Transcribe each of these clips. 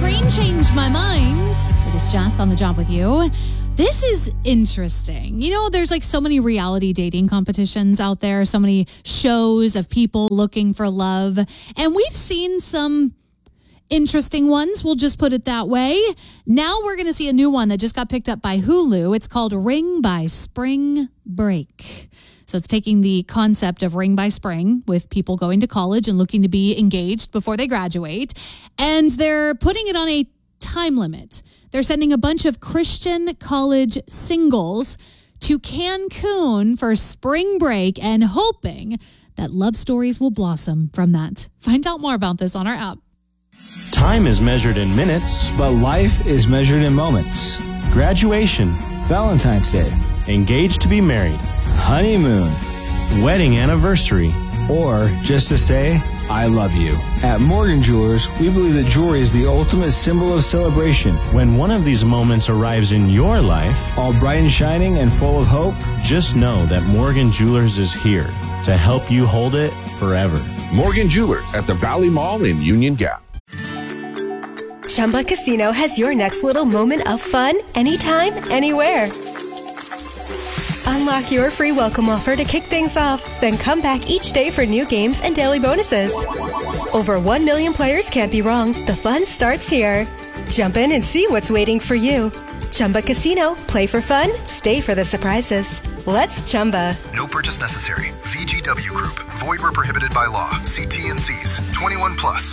screen changed my mind. It is Jess on the job with you. This is interesting. You know, there's like so many reality dating competitions out there, so many shows of people looking for love. And we've seen some interesting ones, we'll just put it that way. Now we're going to see a new one that just got picked up by Hulu. It's called Ring by Spring Break. So it's taking the concept of Ring by Spring with people going to college and looking to be engaged before they graduate. And they're putting it on a time limit. They're sending a bunch of Christian college singles to Cancun for spring break and hoping that love stories will blossom from that. Find out more about this on our app. Time is measured in minutes, but life is measured in moments. Graduation, Valentine's Day, engaged to be married, honeymoon, wedding anniversary, or just to say, I love you. At Morgan Jewelers, we believe that jewelry is the ultimate symbol of celebration. When one of these moments arrives in your life, all bright and shining and full of hope, just know that Morgan Jewelers is here to help you hold it forever. Morgan Jewelers at the Valley Mall in Union Gap. Chumba Casino has your next little moment of fun anytime, anywhere. Unlock your free welcome offer to kick things off, then come back each day for new games and daily bonuses. Over 1 million players can't be wrong. The fun starts here. Jump in and see what's waiting for you. Chumba Casino. Play for fun. Stay for the surprises. Let's Chumba. No purchase necessary. VGW Group. Void where prohibited by law. See T&Cs. 21 plus.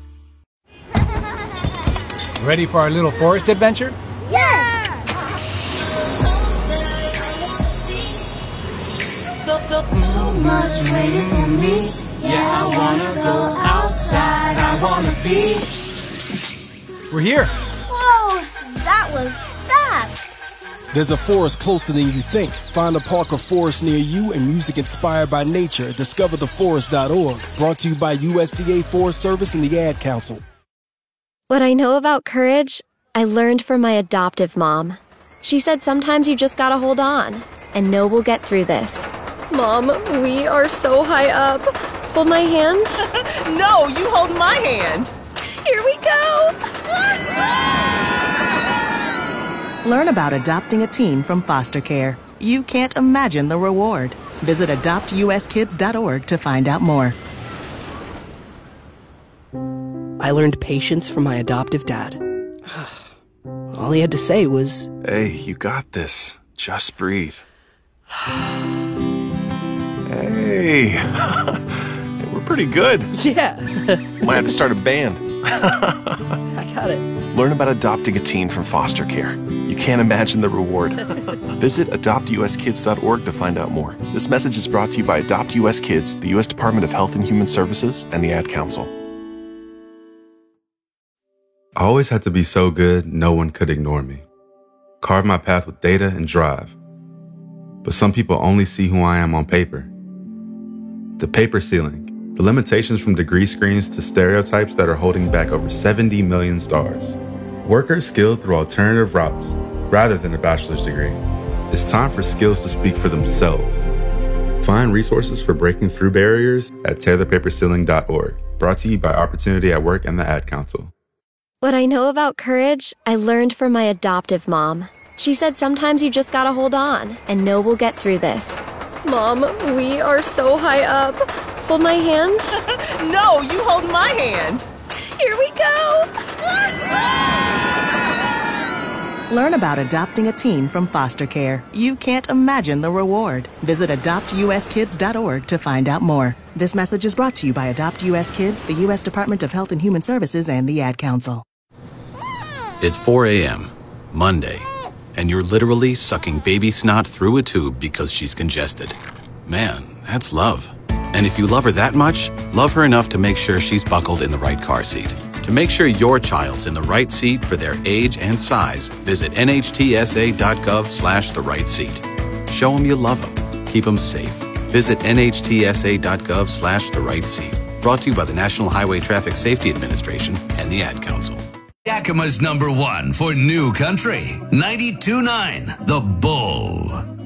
Ready for our little forest adventure? Yes! So much waiting for me. Yeah, I wanna go outside. I wanna be. We're here. Whoa, that was fast. There's a forest closer than you think. Find a park or forest near you and music inspired by nature. DiscoverTheForest.org. Brought to you by USDA Forest Service and the Ad Council. What I know about courage, I learned from my adoptive mom. She said sometimes you just gotta hold on and know we'll get through this. Mom, we are so high up. Hold my hand. No, you hold my hand. Here we go. Learn about adopting a teen from foster care. You can't imagine the reward. Visit adoptuskids.org to find out more. I learned patience from my adoptive dad. All he had to say was, "Hey, you got this. Just breathe." Hey, we're pretty good. Yeah. Might have to start a band. I got it. Learn about adopting a teen from foster care. You can't imagine the reward. Visit adoptuskids.org to find out more. This message is brought to you by Adopt US Kids, the U.S. Department of Health and Human Services, and the Ad Council. I always had to be so good, no one could ignore me. Carve my path with data and drive. But some people only see who I am on paper. The paper ceiling, the limitations from degree screens to stereotypes that are holding back over 70 million stars. Workers skilled through alternative routes, rather than a bachelor's degree. It's time for skills to speak for themselves. Find resources for breaking through barriers at tearthepaperceiling.org. Brought to you by Opportunity at Work and the Ad Council. What I know about courage, I learned from my adoptive mom. She said sometimes you just gotta hold on and know we'll get through this. Mom, we are so high up. Hold my hand. No, you hold my hand. Here we go. Learn about adopting a teen from foster care. You can't imagine the reward. Visit adoptuskids.org to find out more. This message is brought to you by Adopt US Kids, the U.S. Department of Health and Human Services, and the Ad Council. It's 4 a.m., Monday, and you're literally sucking baby snot through a tube because she's congested. Man, that's love. And if you love her that much, love her enough to make sure she's buckled in the right car seat. To make sure your child's in the right seat for their age and size, visit nhtsa.gov/the right seat. Show them you love them. Keep them safe. Visit nhtsa.gov/the right seat. Brought to you by the National Highway Traffic Safety Administration and the Ad Council. Yakima's #1 for New Country, 92.9 The Bull.